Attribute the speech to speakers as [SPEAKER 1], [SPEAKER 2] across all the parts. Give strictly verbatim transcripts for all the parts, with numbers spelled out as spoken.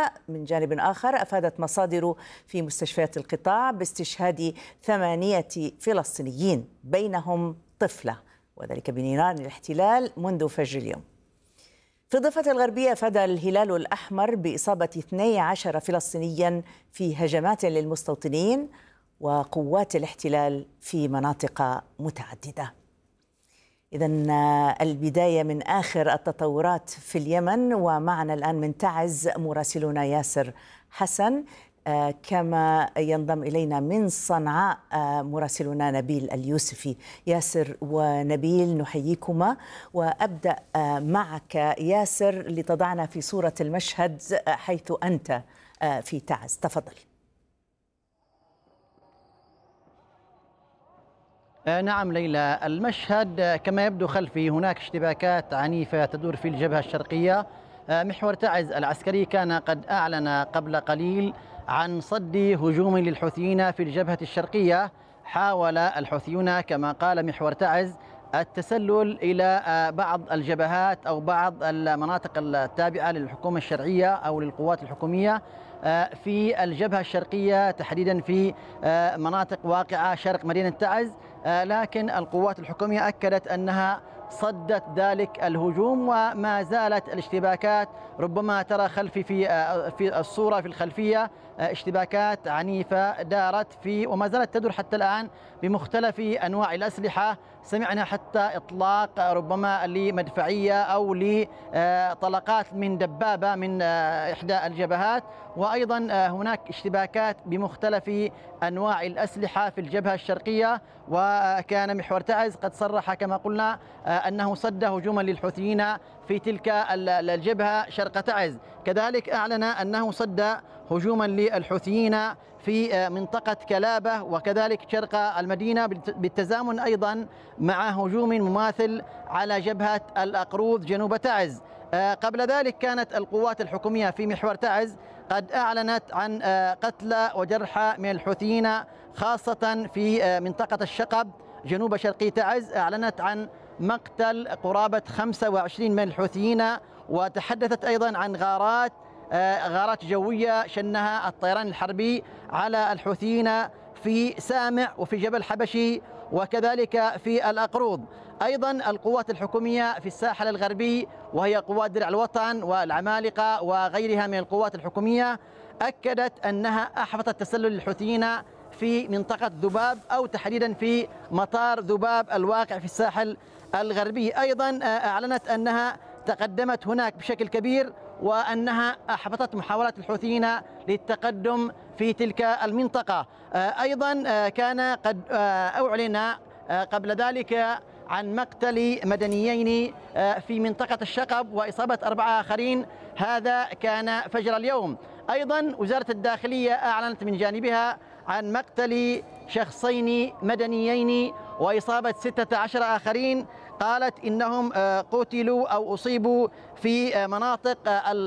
[SPEAKER 1] من جانب آخر أفادت مصادر في مستشفيات القطاع باستشهاد ثمانية فلسطينيين بينهم طفلة، وذلك بنيران الاحتلال منذ فجر اليوم. في الضفة الغربية أفاد الهلال الأحمر بإصابة اثني عشر فلسطينيا في هجمات للمستوطنين وقوات الاحتلال في مناطق متعددة. إذن البداية من آخر التطورات في اليمن، ومعنا الآن من تعز مراسلنا ياسر حسن، كما ينضم إلينا من صنعاء مراسلنا نبيل اليوسفي. ياسر ونبيل نحييكما، وأبدأ معك ياسر لتضعنا في صورة المشهد حيث أنت في تعز. تفضل.
[SPEAKER 2] نعم ليلى، المشهد كما يبدو خلفي هناك اشتباكات عنيفة تدور في الجبهة الشرقية. محور تعز العسكري كان قد أعلن قبل قليل عن صد هجوم للحوثيين في الجبهة الشرقية. حاول الحوثيون كما قال محور تعز التسلل إلى بعض الجبهات أو بعض المناطق التابعة للحكومة الشرعية أو للقوات الحكومية في الجبهة الشرقية، تحديدا في مناطق واقعة شرق مدينة تعز، لكن القوات الحكومية أكدت أنها صدت ذلك الهجوم، وما زالت الاشتباكات. ربما ترى خلفي في في الصورة في الخلفية اشتباكات عنيفة دارت في وما زالت تدور حتى الآن بمختلف أنواع الأسلحة. سمعنا حتى إطلاق ربما لمدفعية أو لطلقات من دبابة من إحدى الجبهات، وأيضا هناك اشتباكات بمختلف أنواع الأسلحة في الجبهة الشرقية. وكان محور تعز قد صرح كما قلنا أنه صد هجوما للحوثيين في تلك الجبهة شرق تعز. كذلك أعلن أنه صد هجوما للحوثيين في منطقة كلابة وكذلك شرق المدينة، بالتزامن أيضا مع هجوم مماثل على جبهة الأقروض جنوب تعز. قبل ذلك كانت القوات الحكومية في محور تعز قد أعلنت عن قتلى وجرحى من الحوثيين، خاصة في منطقة الشقب جنوب شرقي تعز. أعلنت عن مقتل قرابة خمسة وعشرين من الحوثيين، وتحدثت أيضا عن غارات غارات جوية شنها الطيران الحربي على الحوثيين في سامع وفي جبل حبشي وكذلك في الأقروض. أيضا القوات الحكومية في الساحل الغربي وهي قوات درع الوطن والعمالقة وغيرها من القوات الحكومية أكدت أنها أحبطت تسلل الحوثيين في منطقة ذباب أو تحديدا في مطار ذباب الواقع في الساحل الغربي. أيضا أعلنت أنها تقدمت هناك بشكل كبير وأنها أحبطت محاولات الحوثيين للتقدم في تلك المنطقة. أيضا كان قد أعلن قبل ذلك عن مقتل مدنيين في منطقة الشقب وإصابة أربعة آخرين، هذا كان فجر اليوم. أيضا وزارة الداخلية أعلنت من جانبها عن مقتل شخصين مدنيين وإصابة ستة عشر آخرين. قالت إنهم قتلوا أو أصيبوا في مناطق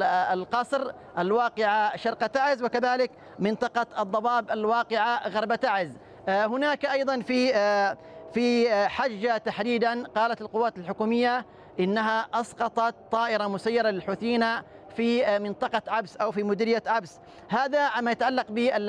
[SPEAKER 2] القصر الواقعة شرق تعز وكذلك منطقة الضباب الواقعة غرب تعز. هناك أيضا في في حجة تحديدا قالت القوات الحكومية إنها أسقطت طائرة مسيرة للحوثيين في منطقة عبس أو في مديرية عبس. هذا عما يتعلق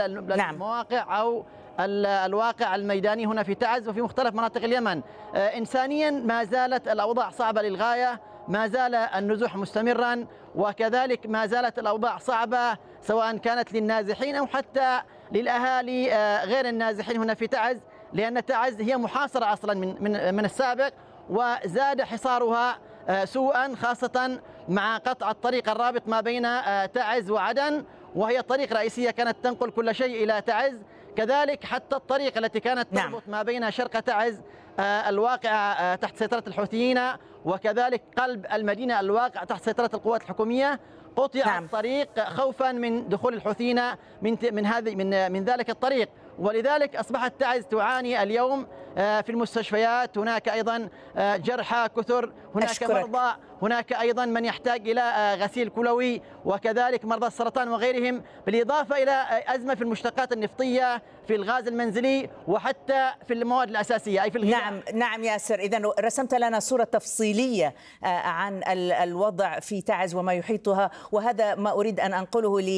[SPEAKER 2] بالمواقع أو الواقع الميداني هنا في تعز وفي مختلف مناطق اليمن. إنسانيا ما زالت الأوضاع صعبة للغاية، ما زال النزوح مستمرا وكذلك ما زالت الأوضاع صعبة سواء كانت للنازحين أو حتى للأهالي غير النازحين هنا في تعز، لأن تعز هي محاصرة أصلا من من من السابق وزاد حصارها سوءا، خاصة مع قطع الطريق الرابط ما بين تعز وعدن، وهي طريق رئيسية كانت تنقل كل شيء إلى تعز. كذلك حتى الطريق التي كانت تربط نعم. ما بين شرق تعز الواقع تحت سيطرة الحوثيين وكذلك قلب المدينة الواقع تحت سيطرة القوات الحكومية قطع نعم. الطريق خوفا من دخول الحوثيين من من هذه من من ذلك الطريق، ولذلك أصبحت تعز تعاني اليوم في المستشفيات. هناك أيضا جرحى كثر، هناك أشكرك. مرضى، هناك أيضا من يحتاج إلى غسيل كلوي وكذلك مرضى السرطان وغيرهم، بالإضافة إلى أزمة في المشتقات النفطية في الغاز المنزلي وحتى في المواد الأساسية أي في الغذاء.
[SPEAKER 1] نعم نعم ياسر، إذن رسمت لنا صورة تفصيلية عن الوضع في تعز وما يحيطها، وهذا ما أريد أن أنقله لي